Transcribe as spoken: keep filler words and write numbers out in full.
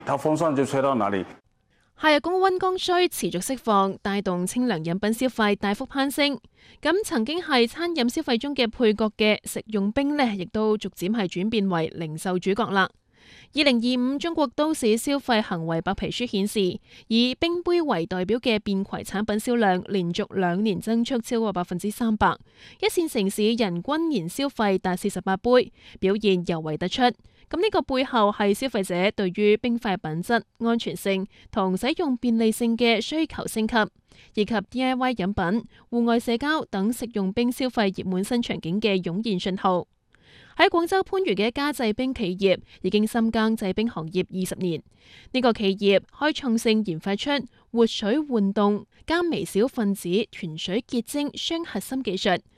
它風扇就吹到哪裡。 夏日高溫剛需持續釋放，帶動清涼飲品消費大幅攀升。咁曾經係餐飲消費中嘅配角嘅食用冰呢，亦都逐漸係轉變為零售主角啦。二零二五中國都市消費行為白皮書顯示，以冰杯為代表嘅便攜產品銷量連續兩年增速超過百分之三百，一線城市人均年消費達四十八杯，表現尤為突出。咁呢個背後係消費者對於冰塊品質、安全性同使用便利性嘅需求升級，以及 D I Y 飲品、戶外社交等食用冰消費熱門新場景嘅湧現信號。喺廣州番禺嘅一家製冰企業已經深耕製冰行業二十年。呢個企業開創性研發出活水換凍加微小分子團水結晶雙核心技術，